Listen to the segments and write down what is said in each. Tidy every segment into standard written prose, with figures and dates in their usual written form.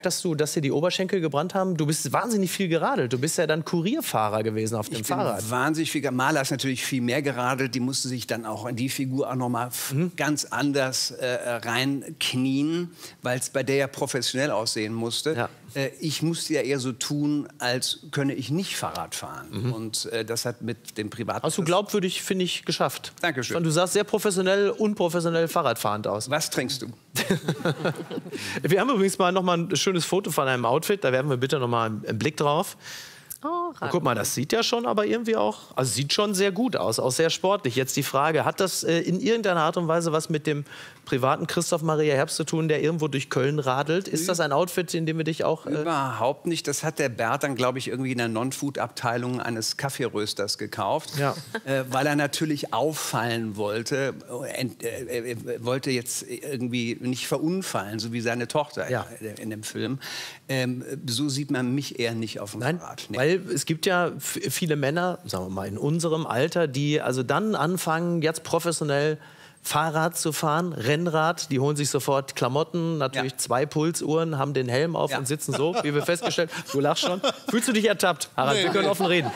dass dir die Oberschenkel gebrannt haben? Du bist wahnsinnig viel geradelt. Du bist ja dann Kurierfahrer gewesen auf dem Fahrrad. Wahnsinnig viel. Maler ist natürlich viel mehr geradelt. Die musste sich dann auch in die Figur auch noch mal ganz anders reinknien, weil es bei der ja professionell aussehen musste. Ja. Ich musste ja eher so tun, als könne ich nicht Fahrrad fahren. Und das hat mit dem Privaten... Hast du glaubwürdig, finde ich, geschafft. Dankeschön. Du sahst sehr professionell, unprofessionell Fahrradfahrend aus. Was trinkst du? Wir haben übrigens noch mal ein schönes Foto von einem Outfit. Da werfen wir bitte noch mal einen Blick drauf. Oh, guck mal, das sieht ja schon aber irgendwie auch, also sieht schon sehr gut aus, auch sehr sportlich. Jetzt die Frage, hat das in irgendeiner Art und Weise was mit dem privaten Christoph Maria Herbst zu tun, der irgendwo durch Köln radelt? Ist das ein Outfit, in dem wir dich auch... Überhaupt nicht. Das hat der Bert dann, glaube ich, irgendwie in der Non-Food-Abteilung eines Kaffeerösters gekauft, Ja. Weil er natürlich auffallen wollte. Er wollte jetzt irgendwie nicht verunfallen, so wie seine Tochter in dem Film. So sieht man mich eher nicht auf dem Fahrrad. Nee. Weil es gibt ja viele Männer, sagen wir mal in unserem Alter, die also dann anfangen, jetzt professionell Fahrrad zu fahren, Rennrad, die holen sich sofort Klamotten, natürlich 2 Pulsuhren, haben den Helm auf und sitzen so, wie wir festgestellt. Du lachst schon. Fühlst du dich ertappt, Harald? Wir können offen reden.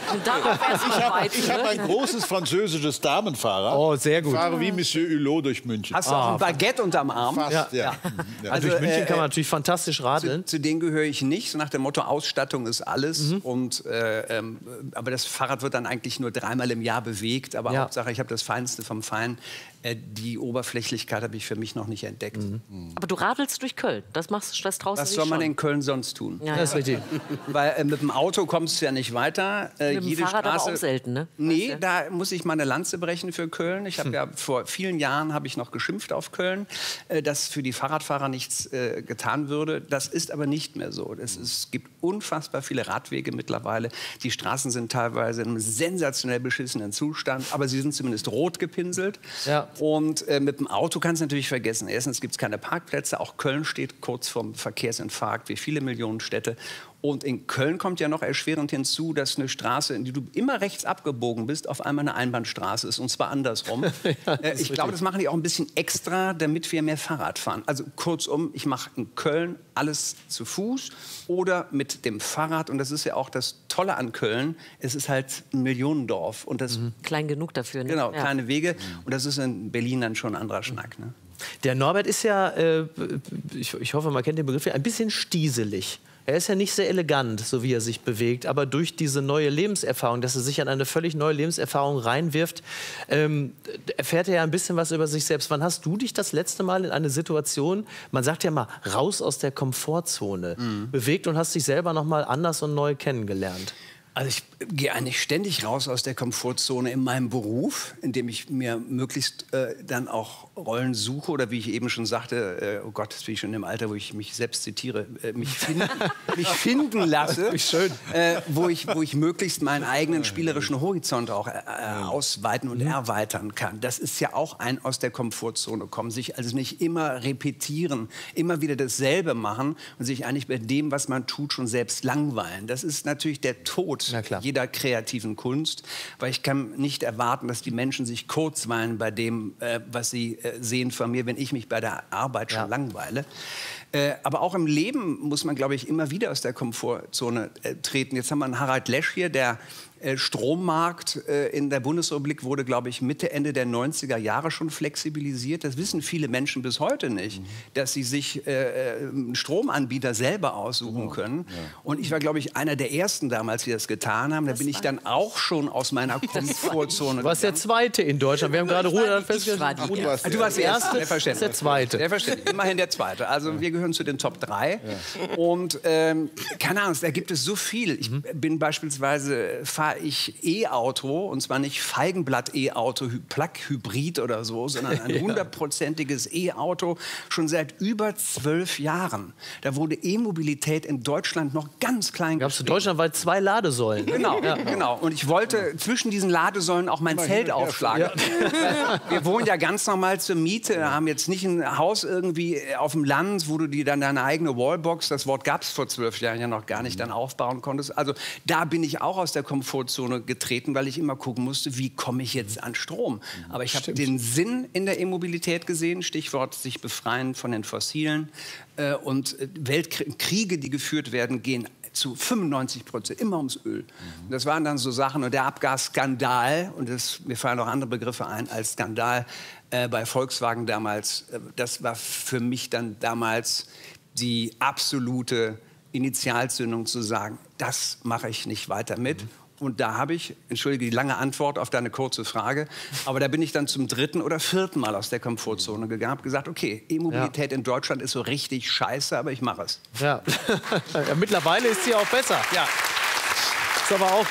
Ich habe ein großes französisches Damenfahrrad. Oh, sehr gut. Ich fahre wie Monsieur Hulot durch München. Hast du auch ein Baguette unterm Arm? Fast, ja. Also durch München kann man natürlich fantastisch radeln. Zu denen gehöre ich nicht, so nach dem Motto, Ausstattung ist alles. Und, aber das Fahrrad wird dann eigentlich nur 3-mal im Jahr bewegt. Aber Hauptsache, ich habe das Feinste vom Feinen. Die Oberflächlichkeit habe ich für mich noch nicht entdeckt. Aber du radelst durch Köln. Das traust du Was dich soll man schon. in Köln sonst tun? Ja, Das ist richtig. Weil mit dem Auto kommst du ja nicht weiter. Mit dem Fahrrad aber auch selten, ne? Nee, Weißt du? da muss ich mal eine Lanze brechen für Köln. Ich habe ja vor vielen Jahren habe ich noch geschimpft auf Köln, dass für die Fahrradfahrer nichts getan würde. Das ist aber nicht mehr so. Es gibt unfassbar viele Radwege mittlerweile. Die Straßen sind teilweise in einem sensationell beschissenen Zustand, aber sie sind zumindest rot gepinselt. Ja. Und mit dem Auto kannst du natürlich vergessen. Erstens gibt es keine Parkplätze. Auch Köln steht kurz vorm Verkehrsinfarkt, wie viele Millionen Städte. Und in Köln kommt ja noch erschwerend hinzu, dass eine Straße, in die du immer rechts abgebogen bist, auf einmal eine Einbahnstraße ist. Und zwar andersrum. Ich glaube, das machen die auch ein bisschen extra, damit wir mehr Fahrrad fahren. Also kurzum, ich mache in Köln alles zu Fuß oder mit dem Fahrrad. Und das ist ja auch das Tolle an Köln. Es ist halt ein Millionendorf. Und das, Klein genug dafür, ne? Genau, kleine Wege. Und das ist in Berlin dann schon ein anderer Schnack. Ne? Der Norbert ist ja, ich hoffe, man kennt den Begriff, ein bisschen stieselig. Er ist ja nicht sehr elegant, so wie er sich bewegt, aber durch diese neue Lebenserfahrung, dass er sich an eine völlig neue Lebenserfahrung reinwirft, erfährt er ja ein bisschen was über sich selbst. Wann hast du dich das letzte Mal in eine Situation, man sagt ja mal, raus aus der Komfortzone, bewegt und hast dich selber noch mal anders und neu kennengelernt? Also ich gehe eigentlich ständig raus aus der Komfortzone in meinem Beruf, indem ich mir möglichst dann auch Rollen suche oder wie ich eben schon sagte, oh Gott, jetzt bin ich schon im Alter, wo ich mich selbst zitiere, mich finden lasse, Wie schön. wo ich möglichst meinen eigenen spielerischen Horizont auch ausweiten und erweitern kann. Das ist ja auch ein aus der Komfortzone kommen, sich also nicht immer repetieren, immer wieder dasselbe machen und sich eigentlich bei dem, was man tut, schon selbst langweilen. Das ist natürlich der Tod jeder kreativen Kunst, weil ich kann nicht erwarten, dass die Menschen sich kurzweilen bei dem, was sie sehen von mir, wenn ich mich bei der Arbeit schon langweile. Aber auch im Leben muss man, glaube ich, immer wieder aus der Komfortzone treten. Jetzt haben wir einen Harald Lesch hier, der Strommarkt in der Bundesrepublik wurde, glaube ich, Mitte, Ende der 90er Jahre schon flexibilisiert. Das wissen viele Menschen bis heute nicht, dass sie sich einen Stromanbieter selber aussuchen können. Und ich war, glaube ich, einer der Ersten damals, die das getan haben. Da bin ich dann auch schon aus meiner Komfortzone. Du warst der Zweite in Deutschland. Wir haben gerade Ruhe festgestellt. Du warst der Erste. Das ist der Zweite. Selbstverständlich. Immerhin der Zweite. Also wir gehören zu den Top 3. Und keine Ahnung, da gibt es so viel. Ich bin beispielsweise, fahre ich E-Auto, und zwar nicht Feigenblatt-E-Auto, Plug-Hybrid oder so, sondern ein 100%iges E-Auto, schon seit über 12 Jahren. Da wurde E-Mobilität in Deutschland noch ganz klein Gab es deutschlandweit 2 Ladesäulen. Genau, genau. Und ich wollte zwischen diesen Ladesäulen auch mein Zelt aufschlagen. Wir wohnen ja ganz normal zur Miete, haben jetzt nicht ein Haus irgendwie auf dem Land, wo du dir dann deine eigene Wallbox, das Wort gab es vor 12 Jahren ja noch gar nicht, dann aufbauen konntest. Also da bin ich auch aus der Komfortzone getreten, weil ich immer gucken musste, wie komme ich jetzt an Strom. Aber ich habe den Sinn in der E-Mobilität gesehen, Stichwort sich befreien von den Fossilen. Und Weltkriege, die geführt werden, gehen zu 95% immer ums Öl. Das waren dann so Sachen, und der Abgasskandal, und mir fallen auch andere Begriffe ein als Skandal, bei Volkswagen damals, das war für mich dann damals die absolute Initialzündung zu sagen, das mache ich nicht weiter mit. Und da habe ich, entschuldige die lange Antwort auf deine kurze Frage, aber da bin ich dann zum 3. oder 4. Mal aus der Komfortzone gegangen, habe gesagt, okay, E-Mobilität in Deutschland ist so richtig scheiße, aber ich mache es. Ja. Ja, mittlerweile ist sie auch besser. Ja. Ist aber auch...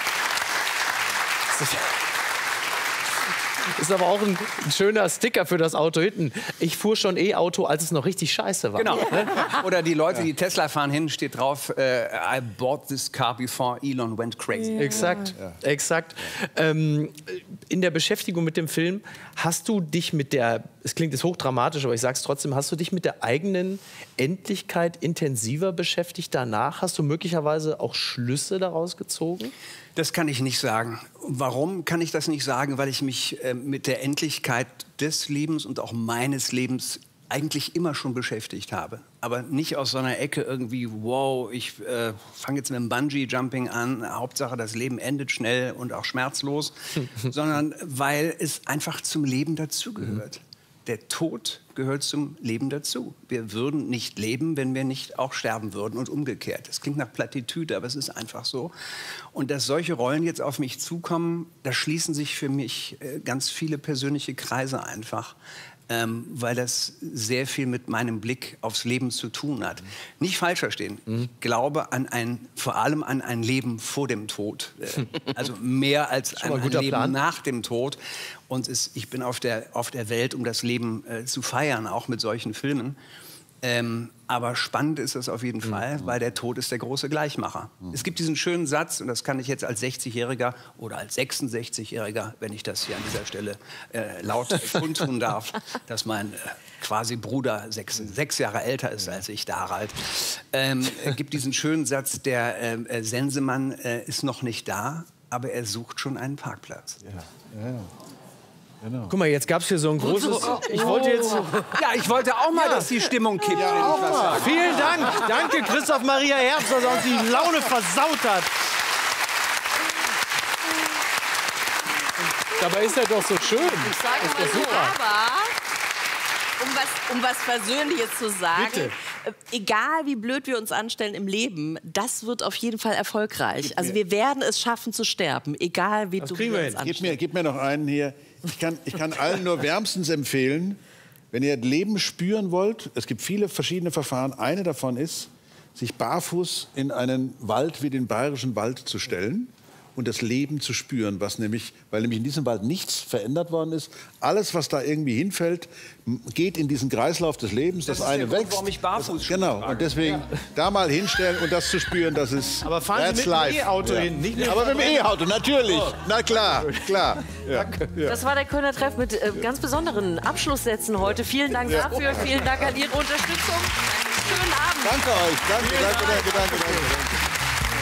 Ist aber auch ein schöner Sticker für das Auto hinten. Ich fuhr schon E-Auto, als es noch richtig scheiße war. Genau. Oder die Leute, die Tesla fahren, hinten steht drauf, I bought this car before Elon went crazy. Exakt, exakt. In der Beschäftigung mit dem Film hast du dich mit der, es klingt jetzt hochdramatisch, aber ich sage es trotzdem, hast du dich mit der eigenen Endlichkeit intensiver beschäftigt danach? Hast du möglicherweise auch Schlüsse daraus gezogen? Das kann ich nicht sagen. Warum kann ich das nicht sagen? Weil ich mich mit der Endlichkeit des Lebens und auch meines Lebens eigentlich immer schon beschäftigt habe. Aber nicht aus so einer Ecke irgendwie, wow, ich fange jetzt mit dem Bungee-Jumping an, Hauptsache das Leben endet schnell und auch schmerzlos, sondern weil es einfach zum Leben dazugehört. Der Tod gehört zum Leben dazu. Wir würden nicht leben, wenn wir nicht auch sterben würden und umgekehrt. Das klingt nach Plattitüde, aber es ist einfach so. Und dass solche Rollen jetzt auf mich zukommen, da schließen sich für mich ganz viele persönliche Kreise einfach. Weil das sehr viel mit meinem Blick aufs Leben zu tun hat. Nicht falsch verstehen. Ich glaube vor allem an ein Leben vor dem Tod. Also mehr als an ein Leben nach dem Tod. Und ich bin auf der Welt, um das Leben zu feiern, auch mit solchen Filmen. Aber spannend ist das auf jeden Fall, weil der Tod ist der große Gleichmacher. Es gibt diesen schönen Satz, und das kann ich jetzt als 60-Jähriger oder als 66-Jähriger, wenn ich das hier an dieser Stelle laut kundtun darf, dass mein quasi Bruder 6 Jahre älter ist als ich, der Harald, gibt diesen schönen Satz, der Sensemann ist noch nicht da, aber er sucht schon einen Parkplatz. Ja. Ja. Genau. Guck mal, jetzt gab es hier so ein großes... Ich wollte auch mal, dass die Stimmung kippt. Ja, vielen Dank. Danke, Christoph Maria Herbst, dass er uns die Laune versaut hat. Dabei ist er doch so schön. Ich sage mal so, aber um was Persönliches zu sagen, bitte. Egal wie blöd wir uns anstellen im Leben, das wird auf jeden Fall erfolgreich. Also wir werden es schaffen zu sterben, egal wie du wir uns anstellen. Gib mir noch einen hier. Ich kann allen nur wärmstens empfehlen, wenn ihr Leben spüren wollt, es gibt viele verschiedene Verfahren. Eine davon ist, sich barfuß in einen Wald wie den Bayerischen Wald zu stellen und das Leben zu spüren, weil nämlich in diesem Wald nichts verändert worden ist. Alles, was da irgendwie hinfällt, geht in diesen Kreislauf des Lebens. Das eine wächst. Warum ich barfuß Genau. Und deswegen da mal hinstellen und das zu spüren, das ist. Aber fahren Sie mit dem E-Auto hin, nicht mit Aber mit dem E-Auto, natürlich. Na klar, klar. Ja. Danke. Ja. Das war der Kölner Treff mit ganz besonderen Abschlusssätzen heute. Vielen Dank dafür, vielen Dank an Ihre Unterstützung. Schönen Abend. Danke euch. Danke.